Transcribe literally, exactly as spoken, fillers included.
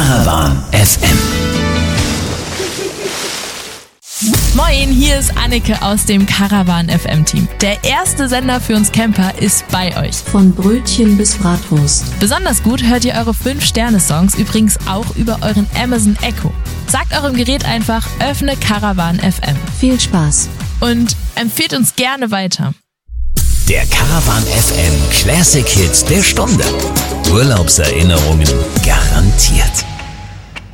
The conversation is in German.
Caravan F M. Moin, hier ist Anneke aus dem Caravan F M Team. Der erste Sender für uns Camper ist bei euch. Von Brötchen bis Bratwurst. Besonders gut hört ihr eure fünf Sterne Songs übrigens auch über euren Amazon Echo. Sagt eurem Gerät einfach, öffne Caravan F M. Viel Spaß. Und empfehlt uns gerne weiter. Der Caravan F M Classic Hits der Stunde. Urlaubserinnerungen garantiert.